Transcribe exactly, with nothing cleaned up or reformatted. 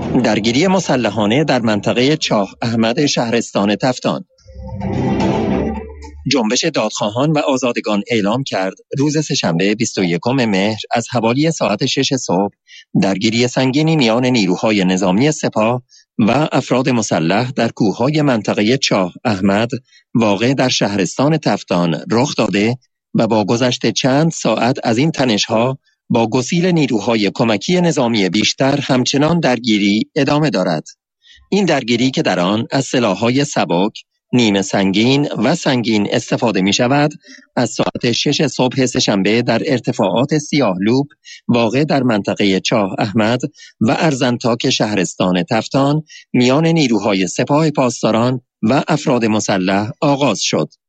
درگیری مسلحانه در منطقه چاه احمد شهرستان تفتان. جنبش دادخواهان و آزادگان اعلام کرد روز سه‌شنبه بیست و یکم مهر از حوالی ساعت شش صبح درگیری سنگینی میان نیروهای نظامی سپاه و افراد مسلح در کوههای منطقه چاه احمد واقع در شهرستان تفتان رخ داده و با گذشت چند ساعت از این تنش‌ها با گسیل نیروهای کمکی نظامی بیشتر همچنان درگیری ادامه دارد. این درگیری که در آن از سلاح‌های سبک، نیمه سنگین و سنگین استفاده می شود، از ساعت شش صبح سه‌شنبه در ارتفاعات سیاه‌لوب واقع در منطقه چاه احمد و ارزنتاک شهرستان تفتان میان نیروهای سپاه پاسداران و افراد مسلح آغاز شد.